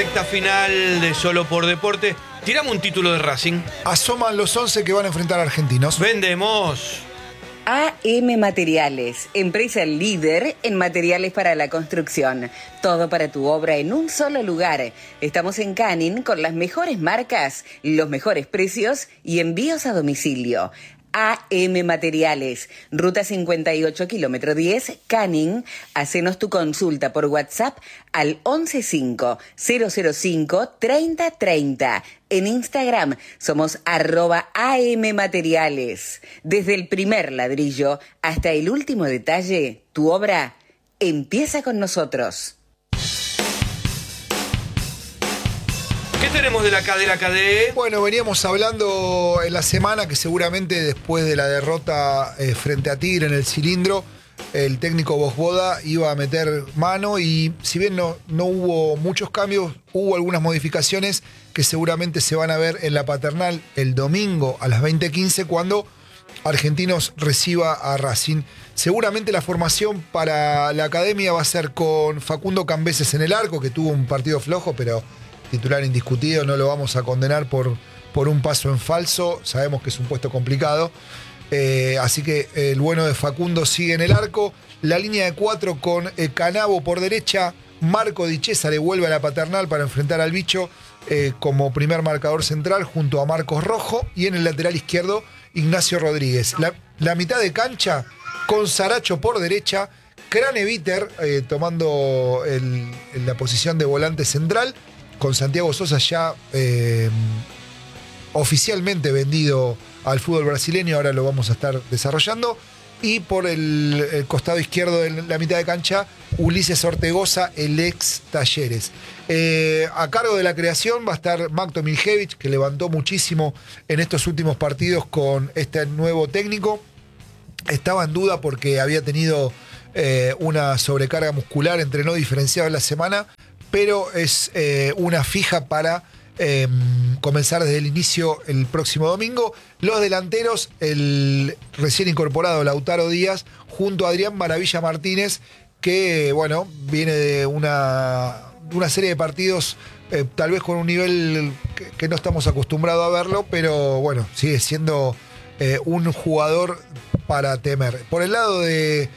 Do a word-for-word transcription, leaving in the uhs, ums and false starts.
recta final de Solo por Deporte. Tiramos un título de Racing. Asoman los once que van a enfrentar a Argentinos. Vendemos. A M Materiales, empresa líder en materiales para la construcción. Todo para tu obra en un solo lugar. Estamos en Canning con las mejores marcas, los mejores precios y envíos a domicilio. A M Materiales, Ruta cincuenta y ocho, kilómetro diez, Canning. Hacenos tu consulta por WhatsApp al once cinco cero cero cinco treinta treinta. En Instagram somos arroba A M Materiales. Desde el primer ladrillo hasta el último detalle, tu obra empieza con nosotros. ¿Qué tenemos de la cadera K D? Bueno, veníamos hablando en la semana que seguramente después de la derrota eh, frente a Tigre en el cilindro, el técnico Vosboda iba a meter mano y si bien no, no hubo muchos cambios, hubo algunas modificaciones que seguramente se van a ver en la Paternal el domingo a las veinte quince cuando Argentinos reciba a Racing. Seguramente la formación para la academia va a ser con Facundo Cambeses en el arco, que tuvo un partido flojo, pero titular indiscutido, no lo vamos a condenar por, por un paso en falso, sabemos que es un puesto complicado, eh, así que el bueno de Facundo sigue en el arco, la línea de cuatro con eh, Canavo por derecha, Marco Di Cesare vuelve a la Paternal para enfrentar al Bicho eh, como primer marcador central junto a Marcos Rojo, y en el lateral izquierdo Ignacio Rodríguez. La, la mitad de cancha con Saracho por derecha, Craneviter eh, tomando el, la posición de volante central, con Santiago Sosa ya eh, oficialmente vendido al fútbol brasileño, ahora lo vamos a estar desarrollando. Y por el, el costado izquierdo de la mitad de cancha, Ulises Ortegoza, el ex Talleres. Eh, a cargo de la creación va a estar Makto Miljevic, que levantó muchísimo en estos últimos partidos con este nuevo técnico. Estaba en duda porque había tenido eh, una sobrecarga muscular, entrenó diferenciado en la semana, pero es eh, una fija para eh, comenzar desde el inicio el próximo domingo. Los delanteros, el recién incorporado Lautaro Díaz, junto a Adrián Maravilla Martínez, que bueno, viene de una, de una serie de partidos, eh, tal vez con un nivel que, que no estamos acostumbrados a verlo, pero bueno, sigue siendo eh, un jugador para temer. Por el lado de